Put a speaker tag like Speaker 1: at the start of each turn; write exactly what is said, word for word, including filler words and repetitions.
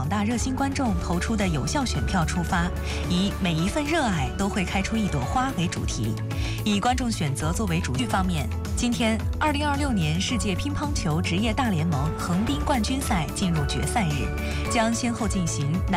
Speaker 1: 广大热心观众投出的有效选票出发，以每一份热爱都会开出一朵花为主题。以观众选择作为主剧方面，今天二零二六年世界乒乓球职业大联盟横滨冠军赛进入决赛日，将先后进行男